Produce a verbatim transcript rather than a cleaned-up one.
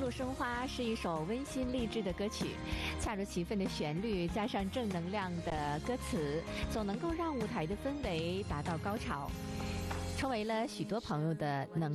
入生花》是一首温馨励志的歌曲，恰如其分的旋律加上正能量的歌词，总能够让舞台的氛围达到高潮，成为了许多朋友的能